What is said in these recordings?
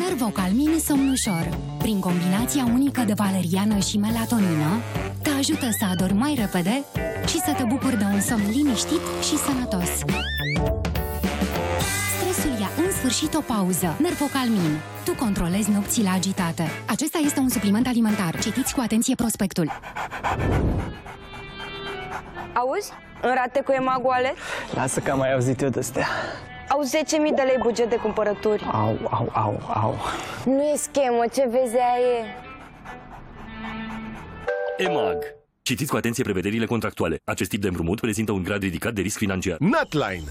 Nervocalmin Somnușor. Prin combinația unică de valeriană și melatonină, te ajută să adormi mai repede și să te bucuri de un somn liniștit și sănătos. Stresul ia în sfârșit o pauză. Nervocalmin. Tu controlezi nopțile agitate. Acesta este un supliment alimentar. Citiți cu atenție prospectul. Auzi? În rate cu EMAG Wallet? Lasă că am mai auzit eu de astea. Au 10.000 de lei buget de cumpărături. Au. Nu e schemă, ce vezi aia e? EMAG. Citiți cu atenție prevederile contractuale. Acest tip de împrumut prezintă un grad ridicat de risc financiar. Nutline.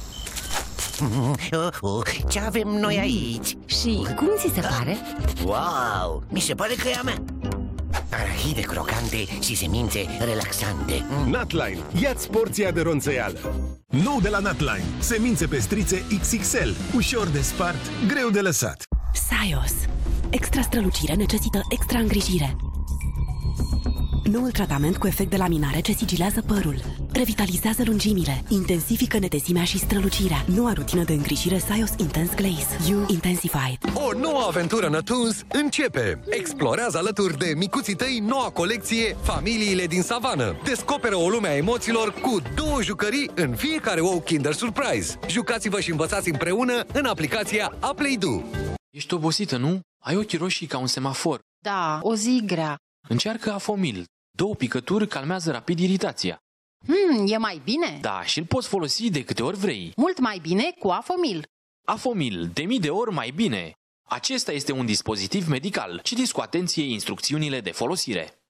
Ce avem noi aici? Și cum ți se pare? Wow, mi se pare că e a mea. Arahide crocante și semințe relaxante. Nutline. Ia-ți porția de ronțăială. Nou de la Nutline. Semințe pestrițe XXL. Ușor de spart, greu de lăsat. Saios. Extra strălucire necesită extra îngrijire. Noul tratament cu efect de laminare ce sigilează părul. Revitalizează lungimile, intensifică netezimea și strălucirea. Noua rutină de îngrijire Saios Intense Glaze. You Intensified. O nouă aventură Nătuns începe! Explorează alături de micuții tăi noua colecție Familiile din Savană. Descoperă o lume a emoțiilor cu 2 jucării în fiecare ou Kinder Surprise. Jucați-vă și învățați împreună în aplicația Aplaydo. Ești obosită, nu? Ai ochii roșii ca un semafor. Da, o zi grea. Încearcă Afomil. 2 picături calmează rapid iritația. E mai bine? Da, și îl poți folosi de câte ori vrei. Mult mai bine cu Afomil. Afomil, de mii de ori mai bine. Acesta este un dispozitiv medical. Citiți cu atenție instrucțiunile de folosire.